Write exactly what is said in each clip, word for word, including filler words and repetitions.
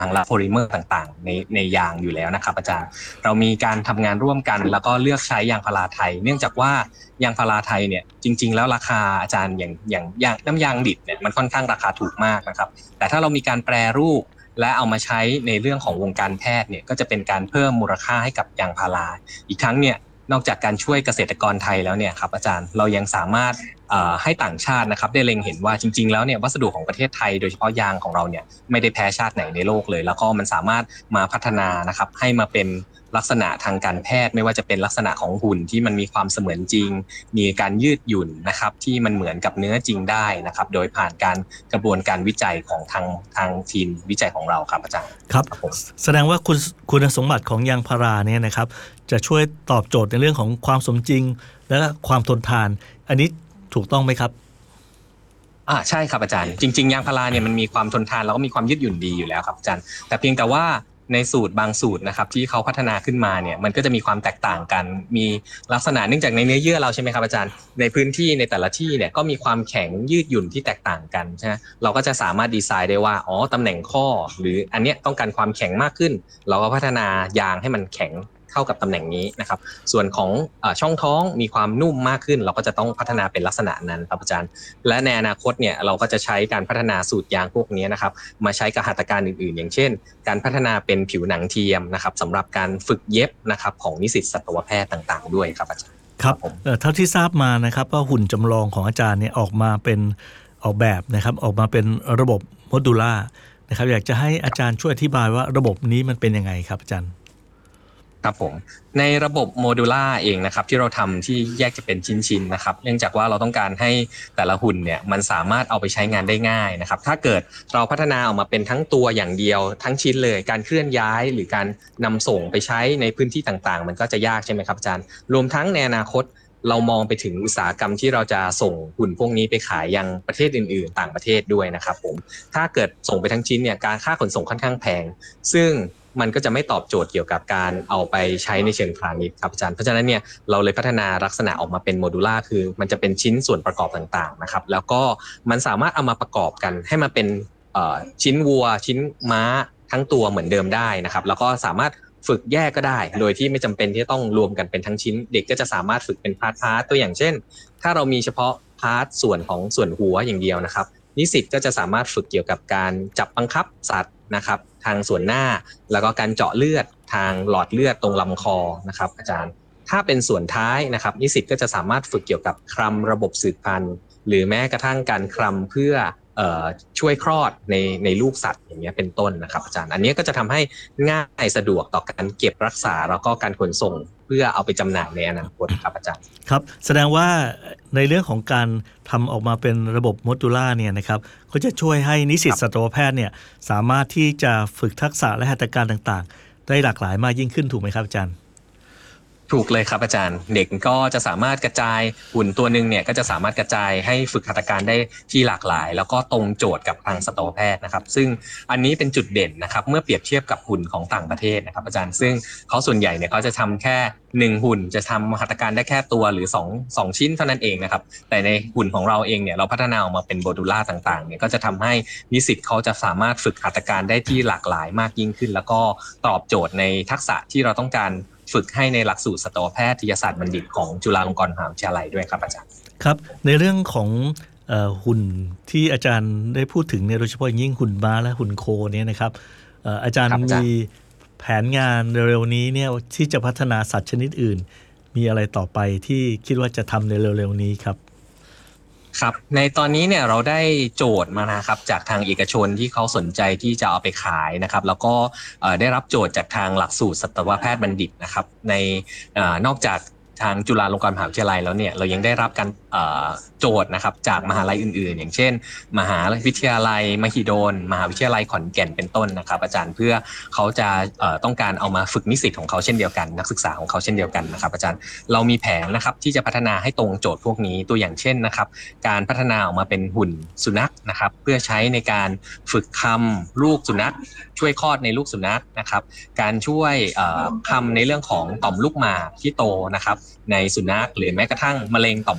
างและโพลิเมอร์ต่างๆในในยางอยู่แล้วนะครับอาจารย์เรามีการทำงานร่วมกันแล้วก็เลือกใช้ยางพาราไทยเนื่องจากว่ายางพาราไทยเนี่ยจริงๆแล้วราคาอาจารย์อย่างอย่างยางน้ำยางดิบเนี่ยมันค่อนข้างราคาถูกมากนะครับแต่ถ้าเรามีการแปรรูปและเอามาใช้ในเรื่องของวงการแพทย์เนี่ยก็จะเป็นการเพิ่มมูลค่าให้กับยางพาราอีกทั้งเนี่ยนอกจากการช่วยเกษตรกรไทยแล้วเนี่ยครับอาจารย์เรายังสามารถให้ต่างชาตินะครับได้เล็งเห็นว่าจริงๆแล้วเนี่ยวัสดุของประเทศไทยโดยเฉพาะยางของเราเนี่ยไม่ได้แพ้ชาติไหนในโลกเลยแล้วก็มันสามารถมาพัฒนานะครับให้มาเป็นลักษณะทางการแพทย์ไม่ว่าจะเป็นลักษณะของหุ่นที่มันมีความเสมือนจริงมีการยืดหยุ่นนะครับที่มันเหมือนกับเนื้อจริงได้นะครับโดยผ่านการกระบวนการวิจัยของทางทางทีมวิจัยของเราครับอาจารย์ครับแสดงว่าคุณคุณสมบัติของยางพาราเนี่ยนะครับจะช่วยตอบโจทย์ในเรื่องของความสมจริงและความทนทานอันนี้ถูกต้องไหมครับอ่าใช่ครับอาจารย์จริงๆยางพาราเนี่ยมันมีความทนทานแล้วก็มีความยืดหยุ่นดีอยู่แล้วครับอาจารย์แต่เพียงแต่ว่าในสูตรบางสูตรนะครับที่เขาพัฒนาขึ้นมาเนี่ยมันก็จะมีความแตกต่างกันมีลักษณะเนื่องจากในเนื้อเยื่อเราใช่ไหมครับอาจารย์ในพื้นที่ในแต่ละที่เนี่ยก็มีความแข็งยืดหยุ่นที่แตกต่างกันใช่ไหมเราก็จะสามารถดีไซน์ได้ว่าอ๋อตำแหน่งข้อหรืออันเนี้ยต้องการความแข็งมากขึ้นเราก็พัฒนายางให้มันแข็งเข้ากับตำแหน่งนี้นะครับส่วนของช่องท้องมีความนุ่มมากขึ้นเราก็จะต้องพัฒนาเป็นลักษณะนั้นครับอาจารย์และในอนาคตเนี่ยเราก็จะใช้การพัฒนาสูตรยางพวกนี้นะครับมาใช้กับหัตถการอื่นๆอย่างเช่นการพัฒนาเป็นผิวหนังเทียมนะครับสำหรับการฝึกเย็บนะครับของนิสิตสัตวแพทย์ต่างๆด้วยครับอาจารย์ครับเท่าที่ทราบมานะครับว่าหุ่นจำลองของอาจารย์เนี่ยออกมาเป็นออกแบบนะครับออกมาเป็นระบบโมดูล่านะครับอยากจะให้อาจารย์ช่วยอธิบายว่าระบบนี้มันเป็นยังไงครับอาจารย์ครับผมในระบบโมดูล่าเองนะครับที่เราทำที่แยกจะเป็นชิ้นๆนะครับเนื่องจากว่าเราต้องการให้แต่ละหุ่นเนี่ยมันสามารถเอาไปใช้งานได้ง่ายนะครับถ้าเกิดเราพัฒนาออกมาเป็นทั้งตัวอย่างเดียวทั้งชิ้นเลยการเคลื่อนย้ายหรือการนำส่งไปใช้ในพื้นที่ต่างๆมันก็จะยากใช่ไหมครับอาจารย์รวมทั้งในอนาคตเรามองไปถึงอุตสาหกรรมที่เราจะส่งหุ่นพวกนี้ไปขายยังประเทศอื่นๆต่างประเทศด้วยนะครับผมถ้าเกิดส่งไปทั้งชิ้นเนี่ยการค่าขนส่งค่อนข้างแพงซึ่งมันก็จะไม่ตอบโจทย์เกี่ยวกับการเอาไปใช้ในเชิงพาณิชย์ครับอาจารย์เพราะฉะนั้นเนี่ยเราเลยพัฒนาลักษณะออกมาเป็นโมดูล่าคือมันจะเป็นชิ้นส่วนประกอบต่างๆนะครับแล้วก็มันสามารถเอามาประกอบกันให้มาเป็นชิ้นวัวชิ้นม้าทั้งตัวเหมือนเดิมได้นะครับแล้วก็สามารถฝึกแยกก็ได้โดยที่ไม่จำเป็นที่ต้องรวมกันเป็นทั้งชิ้นเด็กก็จะสามารถฝึกเป็นพาร์ทพาร์ทตัวอย่างเช่นถ้าเรามีเฉพาะพาร์ทส่วนของส่วนหัวอย่างเดียวนะครับนิสิตก็จะสามารถฝึกเกี่ยวกับการจับบังคับสัตว์นะครับทางส่วนหน้าแล้วก็การเจาะเลือดทางหลอดเลือดตรงลำคอนะครับอาจารย์ถ้าเป็นส่วนท้ายนะครับนิสิตก็จะสามารถฝึกเกี่ยวกับคลำระบบสืบพันธุ์หรือแม้กระทั่งการคลำเพื่อช่วยคลอดในในลูกสัตว์อย่างเงี้ยเป็นต้นนะครับอาจารย์อันนี้ก็จะทำให้ง่ายสะดวกต่อการเก็บรักษาแล้วก็การขนส่งเพื่อเอาไปจำหน่ายในอนาคตครับอาจารย์ครับแสดงว่าในเรื่องของการทำออกมาเป็นระบบโมดูล่าเนี่ยนะครับก็จะช่วยให้นิสิตสัตวแพทย์เนี่ยสามารถที่จะฝึกทักษะและหัตถการต่างๆได้หลากหลายมากยิ่งขึ้นถูกไหมครับอาจารย์ถูกเลยครับอาจารย์เด็กก็จะสามารถกระจายหุ่นตัวนึงเนี่ยก็จะสามารถกระจายให้ฝึกหัตถการได้ที่หลากหลายแล้วก็ตรงโจทย์กับทางสัตวแพทย์นะครับซึ่งอันนี้เป็นจุดเด่นนะครับเมื่อเปรียบเทียบกับหุ่นของต่างประเทศนะครับอาจารย์ซึ่งเขาส่วนใหญ่เนี่ยเขาจะทำแค่หนึ่งหุ่นจะทำหัตถการได้แค่ตัวหรือสอง สองชิ้นเท่านั้นเองนะครับแต่ในหุ่นของเราเองเนี่ยเราพัฒนาออกมาเป็นโมดูล่าต่างๆเนี่ยก็จะทำให้นิสิตเขาจะสามารถฝึกหัตถการได้ที่หลากหลายมากยิ่งขึ้นแล้วก็ตอบโจทย์ในทักษะที่เราต้องการฝึกให้ในหลักสูตรสัตวแพทยศาสตร์บัณฑิตของจุฬาลงกรณ์มหาวิทยาลัยด้วยครับอาจารย์ครับในเรื่องของเอ่อหุ่นที่อาจารย์ได้พูดถึงเนี่ยโดยเฉพาะยิ่งหุ่นม้าและหุ่นโคเนี่ยนะครับเอ่ออาจารย์มีแผนงานเร็วๆนี้เนี่ยที่จะพัฒนาสัตว์ชนิดอื่นมีอะไรต่อไปที่คิดว่าจะทำในเร็วๆนี้ครับครับในตอนนี้เนี่ยเราได้โจทย์มานะครับจากทางเอกชนที่เขาสนใจที่จะเอาไปขายนะครับแล้วก็ได้รับโจทย์จากทางหลักสูตรสัตวแพทย์บัณฑิตนะครับในนอกจากทางจุฬาลงกรณ์มหาวิทยาลัยแล้วเนี่ยเรายังได้รับการโจทย์นะครับจากมหาลัยอื่นๆอย่างเช่นมหาวิทยาลัยมหิดลมหาวิทยาลัยขอนแก่นเป็นต้นนะครับอาจารย์เพื่อเขาจะต้องการเอามาฝึกนิสิตของเขาเช่นเดียวกันนักศึกษาของเขาเช่นเดียวกันนะครับอาจารย์เรามีแผนนะครับที่จะพัฒนาให้ตรงโจทย์พวกนี้ตัวอย่างเช่นนะครับการพัฒนาออกมาเป็นหุ่นสุนัขนะครับเพื่อใช้ในการฝึกคำลูกสุนัขช่วยคลอดในลูกสุนัขนะครับการช่วยคำในเรื่องของต่อมลูกหมากที่โตนะครับในสุนัขหรือแม้กระทั่งมะเร็งต่อมลูกหมาก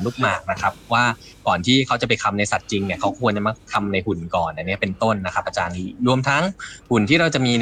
นะครับว่าก่อนที่เขาจะไปทำในสัตว์จริงเนี่ยเขาควรจะมาทำในหุ่นก่อนอันนี้เป็นต้นนะครับอาจารย์รวมทั้งหุ่นที่เราจะมี